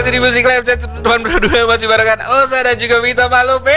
masih di Musik Live Chat teman berdua, masih barengan Oza dan juga Mita Palupi.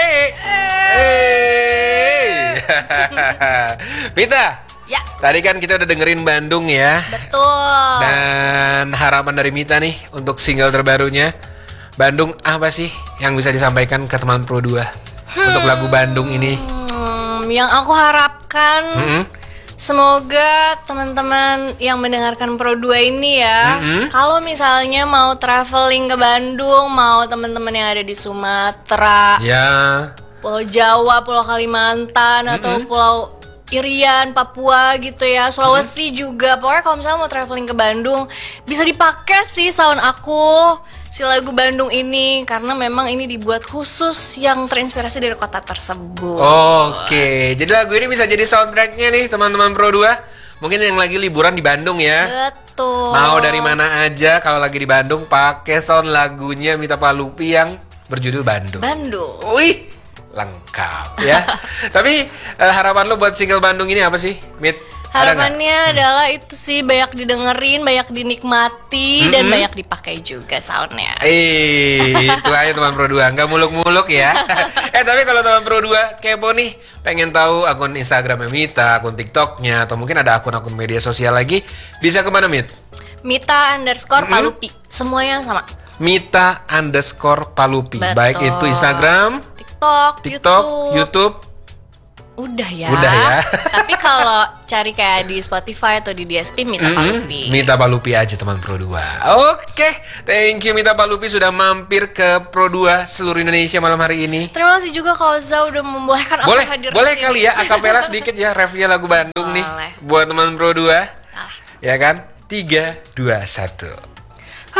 Mita, Ya, tadi kan kita udah dengerin Bandung ya. betul. Dan harapan dari Mita nih untuk single terbarunya Bandung, apa sih yang bisa disampaikan ke teman Pro 2 untuk lagu Bandung ini? Yang aku harapkan semoga teman-teman yang mendengarkan Pro 2 ini ya, kalau misalnya mau traveling ke Bandung, mau teman-teman yang ada di Sumatera, Ya. Pulau Jawa, Pulau Kalimantan, atau Pulau Irian, Papua gitu ya, Sulawesi juga. Pokoknya kalau misalnya mau traveling ke Bandung, bisa dipakai sih sound aku, si lagu Bandung ini, karena memang ini dibuat khusus yang terinspirasi dari kota tersebut. Oke, jadi lagu ini bisa jadi soundtracknya nih teman-teman Pro 2. Mungkin yang lagi liburan di Bandung ya. Betul. Mau dari mana aja kalau lagi di Bandung pakai sound lagunya Mita Palupi yang berjudul Bandung. Bandung. Wih, lengkap ya. Tapi harapan lo buat single Bandung ini apa sih, Mit? Ada nggak? Harapannya adalah itu sih, banyak didengerin, banyak dinikmati, dan banyak dipakai juga soundnya. Itu aja teman Pro 2, nggak muluk-muluk ya. Tapi kalau teman Pro 2 kepo nih, pengen tahu akun Instagramnya Mita, akun TikToknya, atau mungkin ada akun-akun media sosial lagi, bisa kemana, Mit? Mita_Palupi, semuanya sama. Mita_Palupi. Betul. Baik itu Instagram, TikTok, YouTube. Udah ya. Udah ya. Tapi kalau cari kayak di Spotify atau di DSP, Mita Palupi. Mita Palupi aja teman Pro 2. Oke, thank you Mita Palupi sudah mampir ke Pro 2 seluruh Indonesia malam hari ini. Terima kasih juga Kak Oza udah membolehkan aku hadir Boleh di sini. kali ya akapela sedikit ya refnya lagu Bandung nih Boleh. buat teman Pro 2. Ya kan? 3, 2, 1.